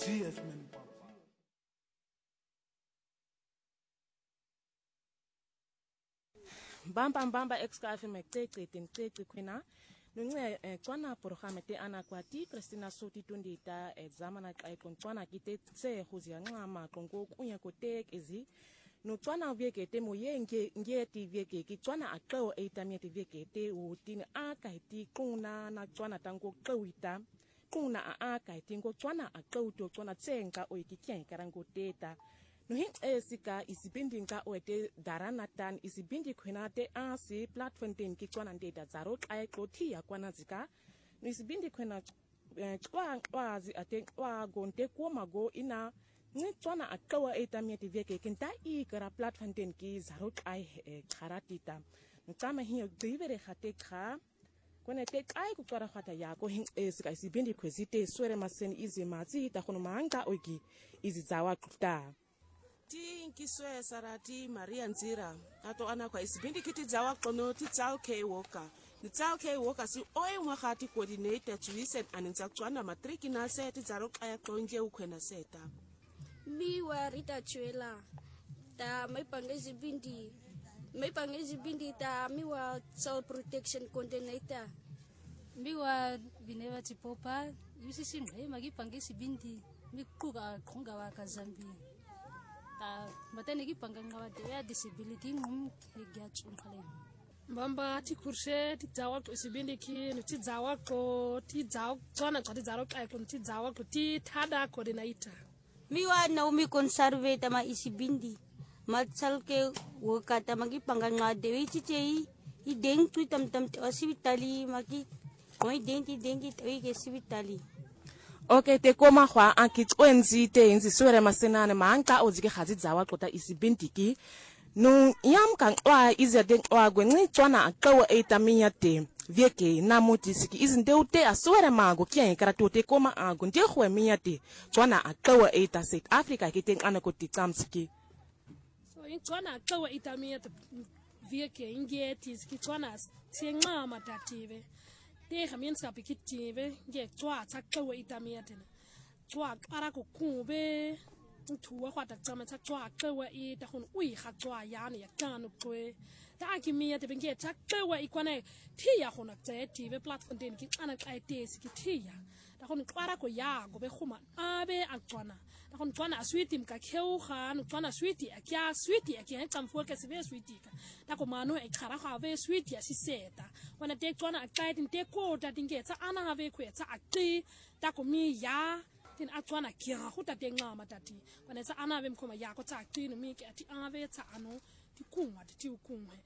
GF man. Bamba ex-cafe mecece kwena nunge tswana programe te ana kwati Christina Soti tundita examana kai kontswana kite tse khuzia nqama kongo kunya kotek ezi no tswana vieke te moyenge ngeti vieke ki tswana aqo eitamete vieke te utin akaiti kuna na tswana tango qawita kuna akaiti ngo tswana aqo to tswana tsenga oikitya ikarango teta no sika isibindi nka oete daranatan isibindi kwenate asi platform ki tswana ndeta zaro kai klothia kwana zika no isibindi kwena kwazi ate gonte komago ina ni tswana aqwa etamiete vieke kinta ikara platform ki zaro kai charatita ntsama hiyo divere khate kha kone te kai ku tsara khata yako sika isibindi kwezite swere masen izimatsi ta khono manga ogi izizawa kuta ti nkiswe sarati Maria Nzira ato ana kwa isibindi kiti zawa kono ti tsao ke woka ni tsao ke woka si oe mwakati coordinator tuisen aninza tswana matriki na seti zaro kaya konje ukwena seta mi wa Rita Chwela ta mai pangezi bindi ta mi wa child protection coordinator mi wa bineva tipopa yusisi ngai magi pangezi bindi mi kuga khonga wa kazambi ta matene ki panganga wa de disability ngum hegya chunkhale mbamba ti kurse ti jawa ko sibindi ki no ti jawa ko ti jaw tsona tsati zaro kai ko ti jawa ko ti thada coordinator miwa Naomi conserve tama isibindi matsal ke wo kata magi panganga dewi chichei I deng tu tam hospitali magi koi dengi tawi ke hospitali. Okay, te koma kwa ankitwenzi te inzi swere masenane maanka ozike khazi zawa kota isibintiki no yam kan wa ize den wa gwenni tswana akawa etamiya te vieke na motisiki izinde ute aswere mago kien karatu te koma ago nde khwe miya te tswana akawa eta South Africa kiten anakoti tsamsiki so in tswana akawa etamiya te vieke ingeti ski tswana tsenga matative te khamiensa pikitive nge tswa tsakawa etamiya te tswa ara ko kube tuwa khwata tsama tswa qawa I ta khon ui kha tswa yani ya kanu kwe ta kimia te bengi tswa ikwane thia khona tse tv platform den ki ana kai te ski thia ta khon qara ko ya go be khuma abe atswana ta khon tswana sweetie mka kheu khan tswana sweetie akya sweetie akya tsamfo ke se be sweetie ka ta ko mano e khara kha be sweetie si seta wana te tswana akai te ko ta dinge tsa ana be khwe tsa aqi ta ko mi ya tin atswana kira go tate ngama tati bana tsa ana be mkhoma ya ko tsa qino mi ke ati ave tsa ano ti kungwa ti ukungwe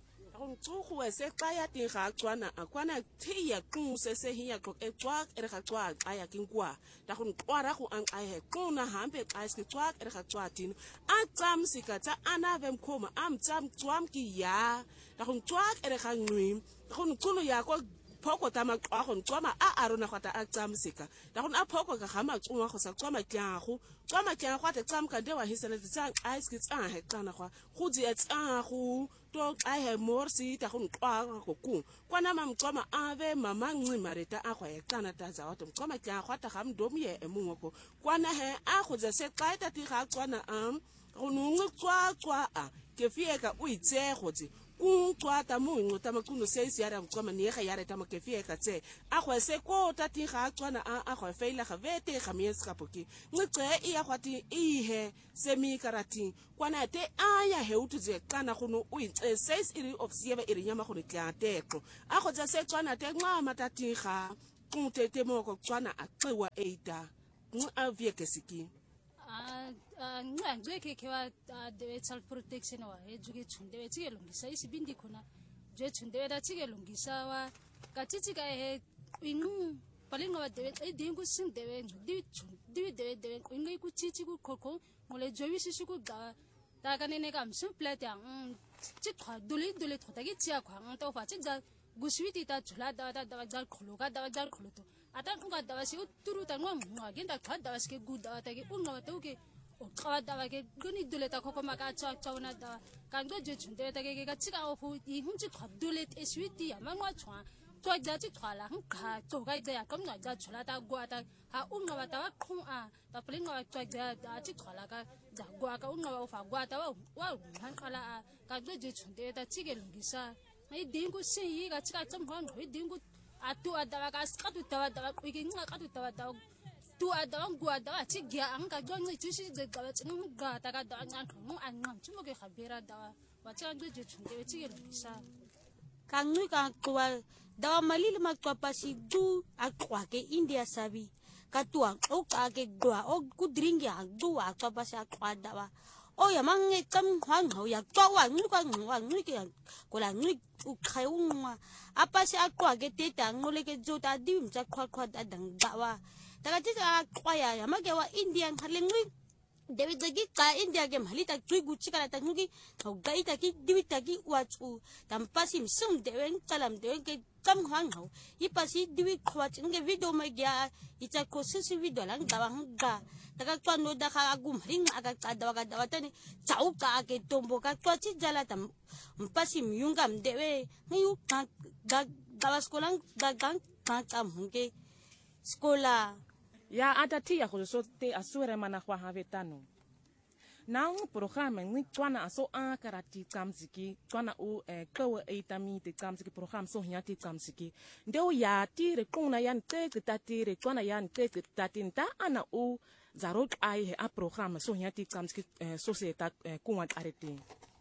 go tsugo se tsaya ti ga tswana akwana thiya quse se hiya go etswa ere ga tswa aya kinkwa ta go nqwara go an aye qona hambe xa ske tswa ere ga tswa tin a tsamsika tsa ana be mkhoma am tsam tswam ki ya ta go tswa ere ga nqwi go nqulu ya ko phoko tama xa go ntswama a rona gwata a tsamsika ta go a phoko ka gama tswa go sa tswama tyago tswama tyago ta tsamka de wa hisele tsa ice kits a he tsana go go di etsa go to I have more see ta go nqwa go ku kwana mamtswama ave mama nqimareta a go etsana ta za wa tswama tyago ta ga mdomye emungoko kwana he a go se xa ta ti ga tswana go nungwe tswa a ke fieka o itse go tsi tswa ta mo ta makuno se se ara tswa manega ya re ta mo kefe ka tse a go se ko ta ti ga tswana a go feila ga vete ga mies ka poki ngce e ya gwati he semi karati kwana te a ya he utu ze kana go no o itse says iri of siebe iri nyama go tla teko a go tsa se tswana te ngwa matati ga tete mo go tswana a xiwa eita a vieke siki ngeke kewa de child protection wa ejuke chunde chike lungisa isibindi khona je chunde da chike lungisa wa katiti ka he inu palinga wa de dingu sing de de ingai ku chichi ku khoko ngole jowi sisu ku da ka ne ka msu plate ang chi khwa duli thota gi chia khwa to fa chi ja guswiti ta chula da jar kholo ka da jar kholo to ata nga da si uturu ta ngwa genda khwa da ske gu da ta ge unga to ke o khwa da ge guni dule ta khoko ma ka cha chauna da kan go je chunde ta ge ga chiga o fu I hunchi khwa dule e switi ya ma ngwa chwa tua ja chi thwala hang kha to ga ja kam na ja chula ta gwa ta ha un nga ta khung a ta pling nga tua ja chi thwala ka ja gwa ka un nga fa gwa ta wa han khala a ka do je chunde ta chi ge lungisa ai dingu se yi ga chi ka cham hon hoi dingu atu ada ka ska tu ta da ku ge nga ka tu ta da tu ada gwa da chi ge ang ka do ngi chi si de ga chi nga ta ka da nga khung an ngam chi mo ge khabera da wa chi do je chunde chi ge lungisa Kangui kaktua dawa malili maktua pasi du akwa ke India sabi katua o ke dua o kudringi du akwa pasi akwa dawa o ya mange kam hang ho ya twa wa ngi ke kola ngi u khayunga apasi akwa ke teta ngole ke jota dim cha khwa da dang dawa daga ti akwa ya mage wa Indian halengui Dewi dagi ka India ke mali tak tui guci kala tak nugi kau gai taki dewi taki wacu tanpa sim sum dewi kalam dewi ke kam hang hau ipasi dewi kwac nge video media ica khusus video lang dawang ga taka kwano da ka agum ring aga kadawa tani cau ka ke tombo ka kwaci jala tam mpasi myungam dewi ngayu ga sekolah dagang kam hungke sekolah ya ada tia ko so te asure mana kwa havetano na un programa ni twana aso a karati kamziki twana u kawa eitami te kamziki program so nyati kamziki ndeo ya ti re kona yan te tati re twana yan te tati nta ana u zarot ai he a program so nyati kamziki societa kuwa arete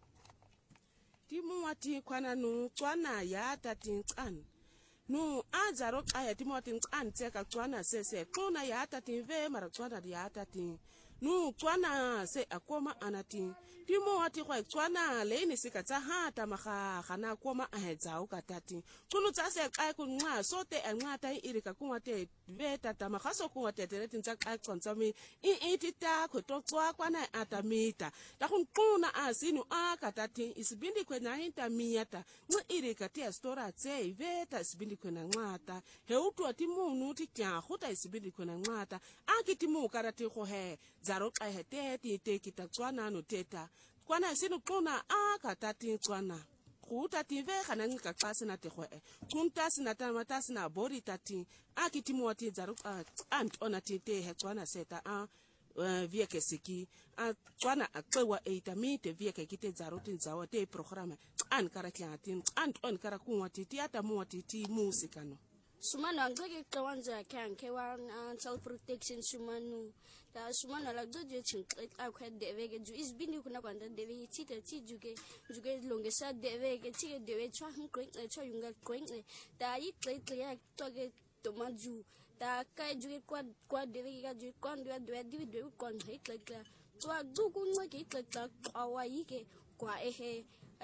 ti mo wati kwana nu twana ya tati kan nu azaro aya timotin an tseka tswana sese tuna ya tati ve mara tswana ya tati nu tswana se akoma anati timo wati kwa tswana le ni sika tsa ha ta maga gana koma a hetsa o ka tati tunu tsa se ka ku nqa so te nqa ta iri ka ku te ve ta ta maga so ku te te tsa ka tsontswa mi itita ko to tswa kwana atamita ta kun tuna asinu a ka tati isibindi kwe na inta miyata nqa iri ka te stora tse ve ta isibindi kwe na nqata he utu ati munu ti kya go ta isibindi kwe na nqata a ki ti mu karate go he zaro ka he te kita tswana no teta kwana sinu tuna a ka tati tswana kuta tive kana ngika klase na te khoe kunta sina tamata sina bori tati akitimu wati zaru ant onati te he tswana seta a vieke siki a tswana akwewa eitami te vieke kite zaru tin zawa te programa an karaklatin ant on karakunwati ti ata muwati ti musikano Sumano ang gagi kawanza kan kewan self protection sumano ta sumano la doje chinkret akwa devege ju is bindi kuna kwanda devege tita ti juge longe sa devege ti dewe chwa hnkring chwa yunga kring ta yi kle ya toge tomaju ta kai juge kwa devege ga ju kon dewe dewe kon he kle twa dugu ngake kle awa yike kwa ehe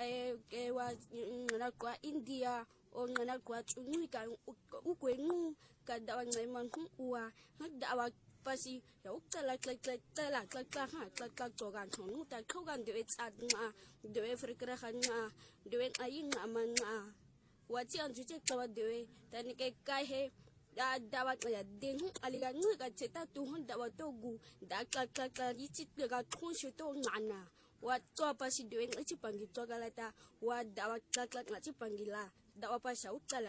wa na kwa India o ngana kwa tsunui ka ukwengu ka dawa ngaiman kum uwa dawa pasi ya ukala tala ha togan thonu ta khogan dewe atma dewe frikra khanya dewe ayin amana wati an juje tawa dewe tani ke kai he dawa ya den aliga ngu ka cheta tu hon dawa togu da kla yichit ga thonshu to ngana wa to pasi dewe ngi pangi to galata wa dawa kla ngi pangila dawa pa sa utala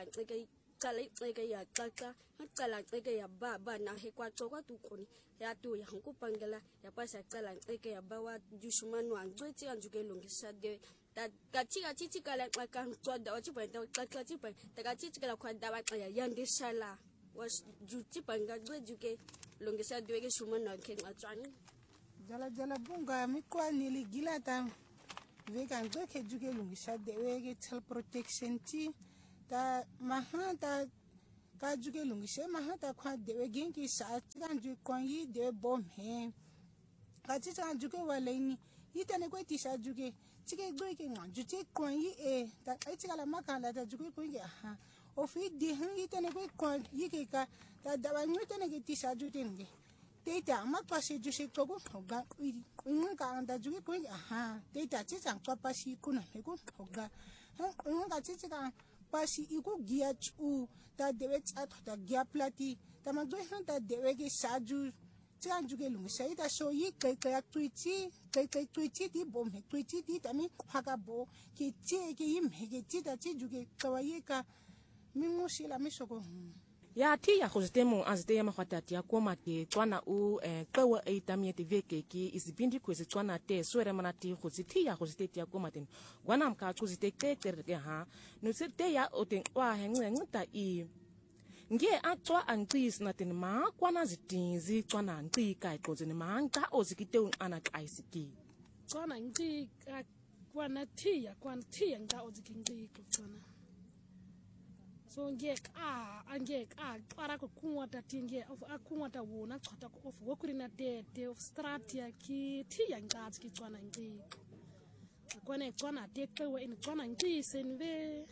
ngai ya kala ya ba na he kwa to kwa tu koni ya tu ya hanku pangala ya pa sa kala ngai ya ba wa jusumanu an joti an juge longi sa de ta chichi kala kan to dawa chi pa kla chi pa ta chichi kala kwa dawa ya yande sala was juti panga juge longi sa de ke sumanu an ken atani jala bunga mi kwa nili gilata vegan go ke juge lungi sa de wege self protection ti ta mahata ka juge lungi se mahata kwa de wege ki sa kan ju kon yi de bom he ka ti sa juge wale ni itane ko ti sa juge tige go ke ngan ju ti kon yi ta ai ti kala makala ta juge ko nge ha o fi di han itane ko kon yi ke ka ta da wa nyu tane ke ti sa ju ti nge Teta makpasi jusi togo hoga iri inga anda juge ko aha teta chicha kwapasi kuna meko hoga inga chicha pasi iku gia chu ta dewe chat ta gia plati ta magwe han ta dewe ke saju chicha juge lungi sai ta so yi kai twitchi ti bom he twitchi ti tami haga bo ke che ke yim he ke chita chi juge kawaye ka mingushila misoko ya thi ya go setemo a zite ya magwatati ya ko mate tswana o qewa e tamie te veke ki isibindi kwese tswana te swere manati go zithi ya go zite ya ko maten wana mka go zite ke ha no sete ya o ten wa hengta I nge a tswa angcis na ten ma kwana zitinzi tswana nqi kai ko zene ma nka o zikite un ana kaisiki tswana ngi kwana thiya nka o zikingi ko tswana so ngeke qara ko kunwata tinge of akunwata wona chota ko of wokurina tete of stratia ki thiya ngazi ki tswana ngi kwana tswana tekewe in tswana ngi senve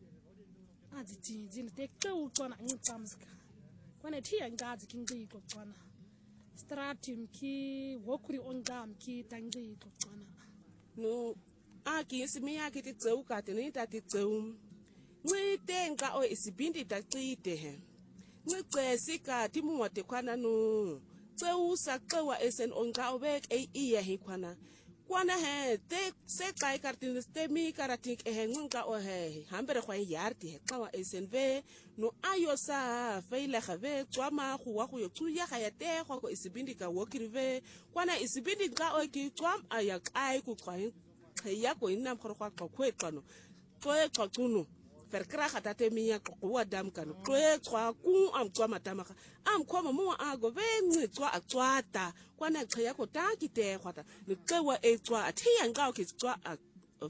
azithinzi tekewe tswana ngitsamska kwana thiya ngazi ki ngi ko tswana stratim ki wokuri ongam ki tangi ko tswana no aki isimiya ki titseu ka teni ta titseu Ngitenga o isibindi taqide he. Ngicesi ka timuwate kwana no. Tseusa qewa esen onga obek iya hi kwana. Kwana he te se kai kartin stemi karatik he ngunga o he. Hambere kwa yarti he qewa esen ve no ayosa feile khave twama khuwa khu yo tsuya ga ya te go ko isibindi ka wokirive kwana isibindi ka o ki twam aya kai ku kwain ya ko inam khoro kwa kwetano. Tsoe tsotuno Verkra gatate miya ko dam kan twe tswa ku am tswa matamaka am khoma mo a go ve tswa a tswata kwana qhya ko ta kite khwata ni qewa e tswa a thiya ngao ki tswa a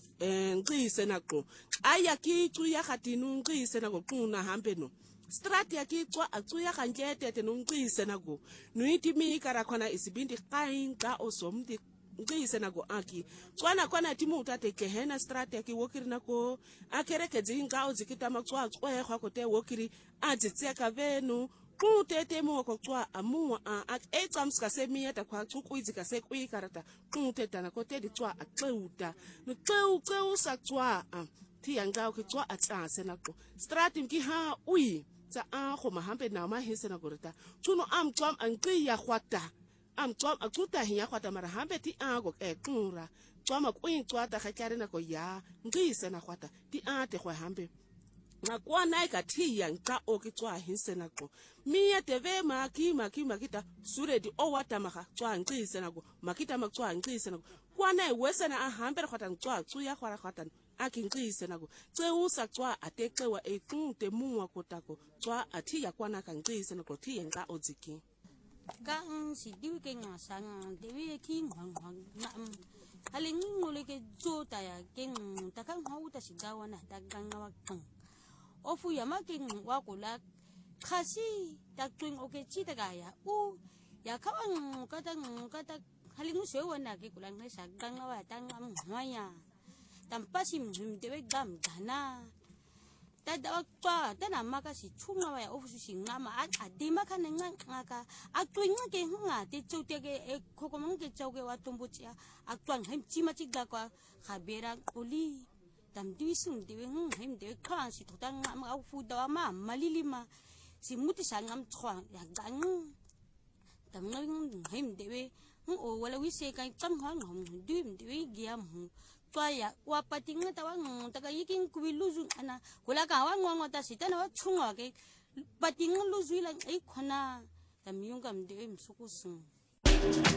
ngise na qo aya ki tsu ya gatinu ngise na go quna hambe no strat ya ki tswa a tsu ya ganjete te no ngise na go no itimi kara khona isibindi qainga osomdi ngise na go aki tswana kwana timu utate kehena strate ki wokiri na ko akereke dzinga o zikita matswa tswe khwa ko te wokiri adzitseka venu kutete mo ko tswa amu a etsamska semia ta kwa tsukuizika se kuikarata kuteta na ko te di tswa axeuta no xeu sa tswa thianga ko tswa atsase na ko strate ki ha ui tsa a go mahambe na ma hise na goreta tsuno am tswam angqi ya khwata am tswam akuta hiya khwata mara hambe ti ago qura tswama kuin tswata khakyare na ko ya ngise na khwata ti ate khwa hambe na kwana ka thiya nka o ki tswa hinse na ko miya teve makita sure di o wata maka tswa ngise na ko makita matswa ngise na ko kwana wese na hambe khwata tswa tsuya khwara khwata akingise na ko tseusa tswa ateqewa e kunte muwa kotako tswa athiya kwana ka ngise na ko thiya nka odziki ka si diwi ke ngasang dewi ki ngwang na haling ngule ke jota ya ke takang hau ta sigawa na takang na wakang ofu ya making wakula khasi taktuing oke chi tagaya u ya kawang kata haling sewa na ke kulang na sagang na watang am hwaya tampasim dewi gam dana tadawak pa tanama kasi chunga wa ofu singama adima kanenga ngaka atwinga ke nga te chote ke kokomang ke chauke wa tumbuchia atwang hem chima chigda kwa khabera koli tam diwisung dewe hem dewe khan si thotang ma ofu dawa ma malilima si muti sangam chwa ya gang tam ngam hem dewe o wala wise kai tam hang hom dim dewe giam Twaya wapatinga tawang tagayiking kuwiluzu ana kula kawang ngota sita na chunga ke patinga luzu lang ai khona tamyung kam de msukusung